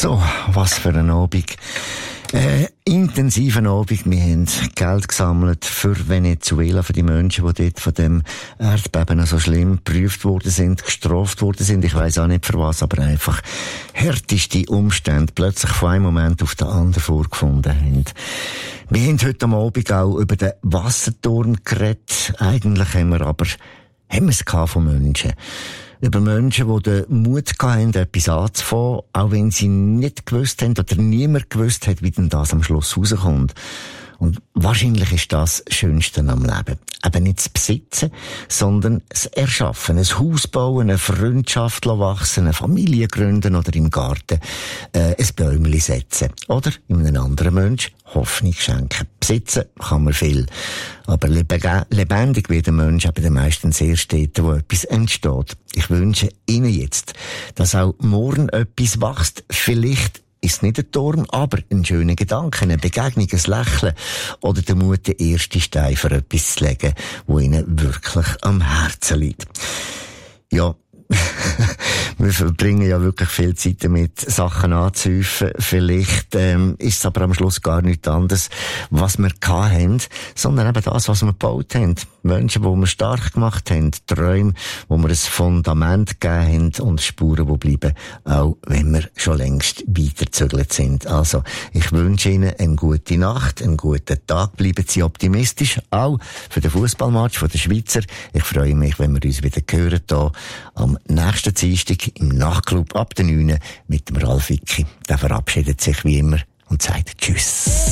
So, was für ein Abend. Intensiven Abend. Wir haben Geld gesammelt für Venezuela, für die Menschen, die dort von dem Erdbeben so schlimm geprüft worden sind, gestraft worden sind. Ich weiss auch nicht für was, aber einfach härteste Umstände plötzlich von einem Moment auf den anderen vorgefunden haben. Wir haben heute am Abend auch über den Wasserturm geredet. Eigentlich haben wir es von Menschen. Über Menschen, die den Mut hatten, etwas anzufangen, auch wenn sie nicht gewusst haben oder niemand gewusst hat, wie denn das am Schluss rauskommt. Und wahrscheinlich ist das Schönste am Leben. Eben nicht das Besitzen, sondern das Erschaffen. Ein Haus bauen, eine Freundschaft wachsen, eine Familie gründen oder im Garten ein Bäumchen setzen. Oder in einem anderen Menschen Hoffnung schenken. Besitzen kann man viel. Aber lebendig wird der Mensch eben meistens erst dort, wo etwas entsteht. Ich wünsche Ihnen jetzt, dass auch morgen etwas wächst. Vielleicht ist nicht ein Turm, aber ein schöner Gedanke, eine Begegnung, ein Lächeln oder der Mut, den ersten Stein für etwas zu legen, wo Ihnen wirklich am Herzen liegt. Ja, wir verbringen ja wirklich viel Zeit damit, Sachen anzuhäufen. Vielleicht ist es aber am Schluss gar nichts anderes, was wir hatten, sondern eben das, was wir gebaut haben. Menschen, die wir stark gemacht haben, Träume, wo wir ein Fundament gegeben haben und Spuren, die bleiben, auch wenn wir schon längst weitergezögert sind. Also, ich wünsche Ihnen eine gute Nacht, einen guten Tag. Bleiben Sie optimistisch, auch für den Fußballmatch der Schweizer. Ich freue mich, wenn wir uns wieder hören, hier am nächsten Dienstag im Nachtclub ab der 9 mit dem Ralf Wicki. Der verabschiedet sich wie immer und sagt Tschüss.